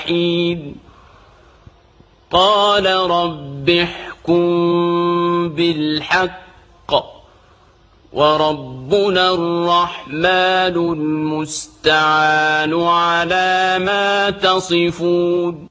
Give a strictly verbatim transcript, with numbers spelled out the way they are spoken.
وحيد قال رب احكم بالحق وربنا الرحمن المستعان على ما تصفون.